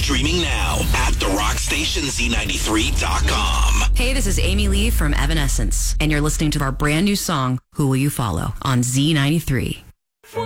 Streaming now at therockstationz93.com. Hey, this is Amy Lee from Evanescence, and you're listening to our brand new song, Who Will You Follow, on Z93.